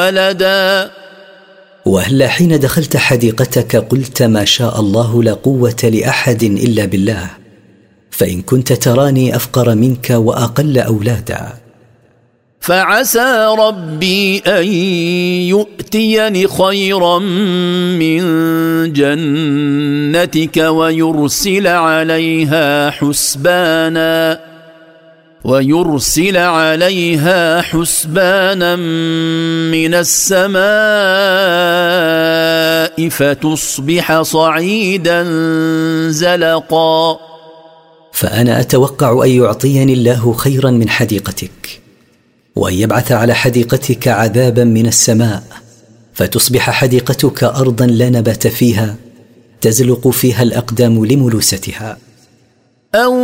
ولدا. وهلا حين دخلت حديقتك قلت ما شاء الله لا قوة لأحد إلا بالله، فإن كنت تراني أفقر منك وأقل أولادا. فعسى ربي أن يؤتيني خيرا من جنتك ويرسل عليها حسبانا من السماء فتصبح صعيدا زلقا. فأنا أتوقع أن يعطيني الله خيرا من حديقتك، وأن يبعث على حديقتك عذابا من السماء فتصبح حديقتك أرضا لا نبات فيها تزلق فيها الأقدام لملوستها.